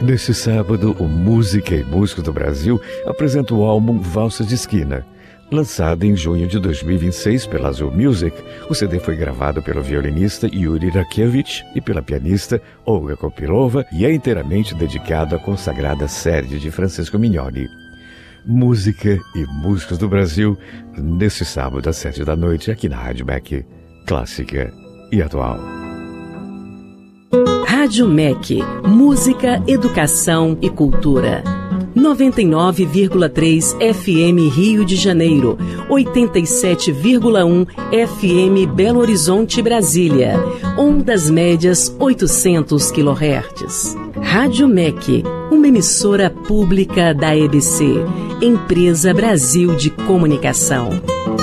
Neste sábado, o Música e Músicos do Brasil apresenta o álbum Valsas de Esquina. Lançado em junho de 2026 pela Azul Music, o CD foi gravado pelo violinista Yuri Rakiewicz e pela pianista Olga Kopilova e é inteiramente dedicado à consagrada Sérvia de Francisco Mignoli. Música e Músicos do Brasil, neste sábado às 7 da noite, aqui na Rádio MEC, clássica e atual. Rádio MEC, música, educação e cultura. 99,3 FM Rio de Janeiro, 87,1 FM Belo Horizonte, Brasília, ondas médias 800 kHz. Rádio MEC, uma emissora pública da EBC, Empresa Brasil de Comunicação.